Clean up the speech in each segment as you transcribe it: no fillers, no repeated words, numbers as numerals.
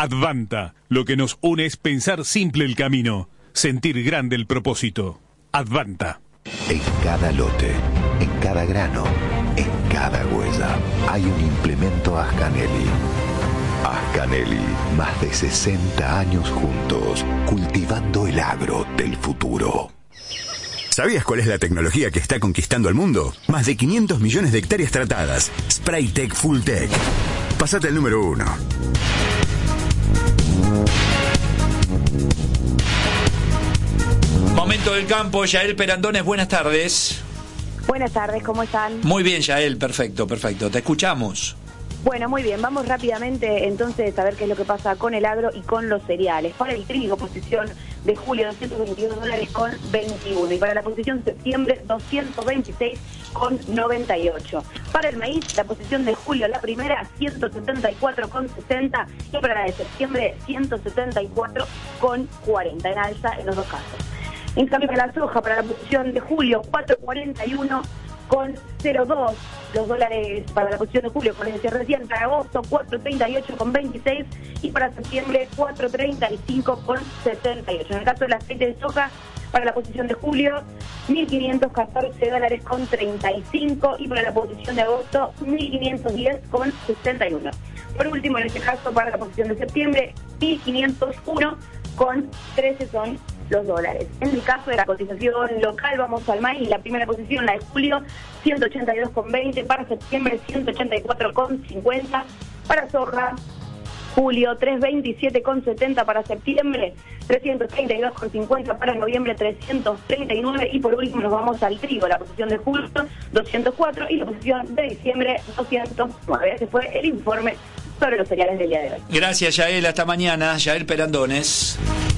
Advanta, lo que nos une es pensar simple el camino, sentir grande el propósito. Advanta. En cada lote, en cada grano, en cada huella, hay un implemento Ascanelli. Ascanelli, más de 60 años juntos, cultivando el agro del futuro. ¿Sabías cuál es la tecnología que está conquistando el mundo? Más de 500 millones de hectáreas tratadas. Spraytec Fulltech. Pasate al número 1. Momento del campo, Yael Perandones, buenas tardes. Buenas tardes, ¿cómo están? Muy bien, Yael, perfecto, te escuchamos. Bueno, muy bien, vamos rápidamente entonces a ver qué es lo que pasa con el agro y con los cereales. Para el trigo, posición de julio, $222 con 21. Y para la posición de septiembre, 226,98. Para el maíz, la posición de julio, la primera, 174,60. Y para la de septiembre, 174,40. En alza en los dos casos. En cambio, para la soja, para la posición de julio, 441,02. Los dólares para la posición de julio, como les decía recién, para agosto 438,26 y para septiembre 435,78. En el caso del aceite de soja, para la posición de julio, $1.514,35 y para la posición de agosto, $1.510,61. Por último, en este caso, para la posición de septiembre, $1.501,13 son los dólares. En el caso de la cotización local, vamos al maíz. La primera posición, la de julio, 182,20. Para septiembre, 184,50. Para soja, julio, 327,70. Para septiembre, 332,50. Para noviembre, 339. Y por último, nos vamos al trigo. La posición de julio, 204. Y la posición de diciembre, 209. Ese fue el informe sobre los cereales del día de hoy. Gracias, Yael. Hasta mañana. Yael Perandones.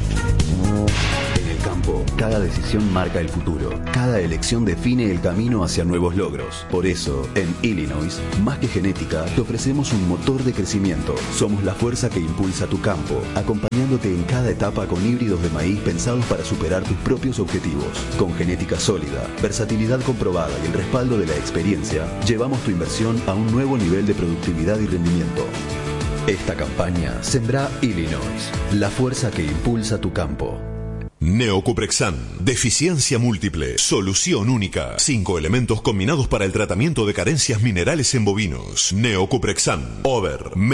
Cada decisión marca el futuro. Cada elección define el camino hacia nuevos logros. Por eso, en Illinois, más que genética, te ofrecemos un motor de crecimiento. Somos la fuerza que impulsa tu campo, acompañándote en cada etapa con híbridos de maíz pensados para superar tus propios objetivos. Con genética sólida, versatilidad comprobada y el respaldo de la experiencia, llevamos tu inversión a un nuevo nivel de productividad y rendimiento. Esta campaña sembra Illinois, la fuerza que impulsa tu campo. Neocuprexan, deficiencia múltiple, solución única. 5 elementos combinados para el tratamiento de carencias minerales en bovinos. Neocuprexan, over,